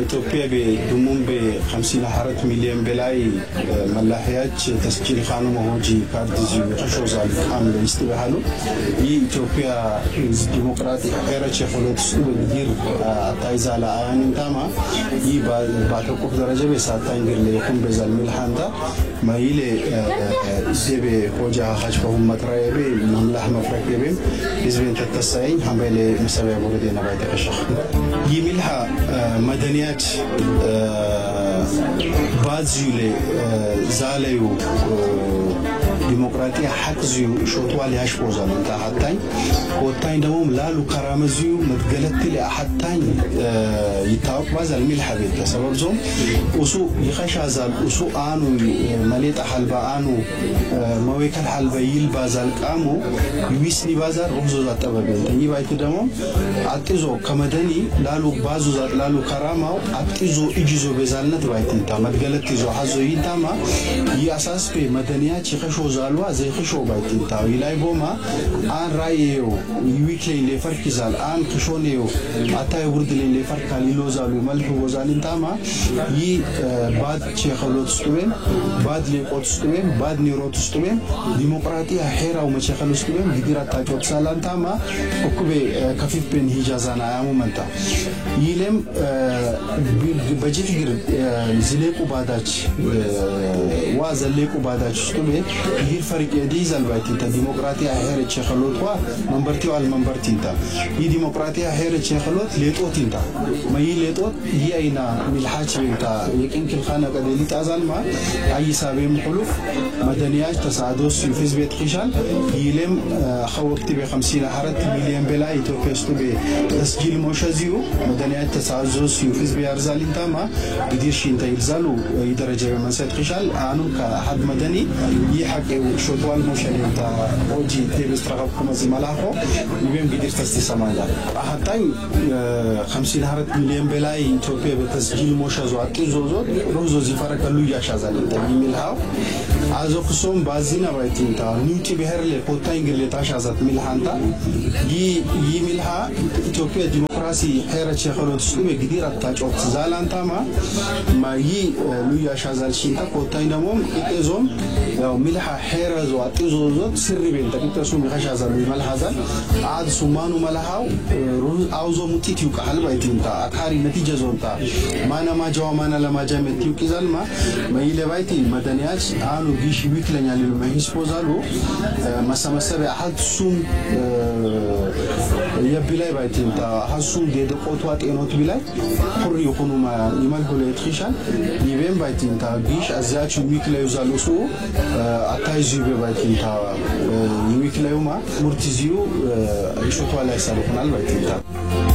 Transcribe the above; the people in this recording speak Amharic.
ኢትዮጵያ በዱሙም በ54 ሚሊዮን በላይ መላህያች ተስጂል ኻኑ መሆጂ ካርዲዚ ተሾዛል ካምለ ይስተባሃሉ የኢትዮጵያ ዲሞክራሲ አገራች የሆነች በግር አታይዛላ አንንታማ ባተቆፍ ደረጃ በሳታን ግር ለይኩም በዛል ሚልሃንታ ማይለ ዘበ ሆጃ ሐጅፈሁም መጥራየበ መምላህ መፍረከበ ህዝብን ተተሳይኝ ሐምበለ መሰበያ ወረደና ባይተከሸህ ይሚልሃ መደኒያት ባዝዩለ ዛለዩ ዲሞክራቲያ ሐቅዚዩ ሾቷል ያሽፖዛል ታሐታኝ ወጣኝ ደሞ ላሉ ከራመዚዩ መትገለትል አሐታኝ ይታወቅ ባዛል ሚልሃ ቤት ተሰበብዞም usu ይኸሻዛል usu አኑ መሌጣ ሐልባ አኑ መወከል ሐልባ ይልባዛል ቃሙ ይዊስኒ ባዛር ሩዞ ዛጠበበ ተይባይት ደሞ አጥዞ ከመደኒ ላሉ ባዙ ዛጥ ላሉ ከራማው አጥዞ እጅዞ በዛልነት ባይትንታ መትገለት ይዞ ሐዞ ይታማ ያሳስፈ መደኒያች ይኸሾ ዛልዋ ዘይኸሾ ባይትንታ ይላይ ቦማ አን ራይዮ ይዊክሌ ለፈርኪዛል አን ክሾኔዮ አታይ ውርድሌ ለፈርካል ይሎዛሉ መልኩ ወዛልንታማ ይ ባድ ቸኸሎት ስቱበን ባድ ሊቆት ስቱበን ባድ ኒሮት ስቱበን ዲሞክራቲያ ሄራው መቸኸሎ ስቱበን ዲግራት ታጮት ሳላንታማ ኦኩቤ ከፊፍ በን ሂጃዛና ያሙ መንታ ይለም በጅት ግር ዝሌቁ ባዳች ዋዘሌቁ ባዳች ስቱበን ይር ፈርቅ የዲዛል ባይቲታ ዲሞክራቲያ ሄረ ቸኸሎትዋ መንበርቲው አል መንበርቲንታ ይ ዲሞክራቲያ ሄረ ቸኸሎት ሌጦቲንታ ማይ ሌጦት ይአይና ሚልሃች ቤንታ የቅንክል ኻና ቀደሊ ታዛልማ አይሳበም ሁሉፍ መደኒያች ተሳዶስ ፊዝ ቤት ኺሻል ይለም ኸወቅት በ54 ሚሊዮን በላይ ኢትዮጵያ ውስጥ በተስጂል ሞሸዚዩ መደኒያች ተሳዶስ ፊዝ ቢያርዛልንታማ ዲርሽን ተይዛሉ ይደረጃ በመንሰት ኺሻል አኑ ከሐድ መደኒ ይሐቀው ሾቷል ሞሸሊንታ ኦጂ ተብስትራፍ ከመዝ መላሆ ይበም ቢድር ተስተሰማላ አሐታኝ 54 ሚሊዮን በላይ ኢትዮጵያ በተስጂል ሞሸዙ አጥዞዞ ሮዞ ዚፈረከሉ ያሻዛል ተሚልሃው አዞክሶም ባዚና ባይቲንታ ኒውቲ ብሄር ለፖታይንግ ለታሻዛት ሚልሃንታ ይሚልሃ ኢትዮጵያ ዲሞክራሲ ሄረች የኸሎት ስሉ በግዲር አታጮት ዛላንታማ ማይ ሉያሻዛል ሽንታ ፖታይ ደሞም ኢጤዞም ያው ሚልሃ ሄረዞ አጥዞዞ ስሪ ቤንታ ኢጤሱ ሚኸሻዛል ይመልሃዛል አድ ሱማኑ መልሃው አውዞ ሙቲት ይውቃል ባይቲንታ አካሪ ነቲጀዞንታ ማና ማጃዋ ማና ለማጃ መቲው ቂዛልማ ማይለባይቲ መደኒያች አኑ ጊሽ ዊክለኛል መሂስፖዛሉ መሰመሰበ አሐሱም የብላይ ባይቲንታ አሐሱም ደደቆቷ ጤኖት ቢላይ ሁሪ ይኹኑ ይመልሁ ለትኺሻል ይበም ባይቲንታ ጊሽ አዛች ዊክለዩ ዛሉሱ አታይዙ በባይቲንታ ዊክለዩማ ሙርቲዚዩ ሾቷ ላይ ሰሩናል ባይቲንታ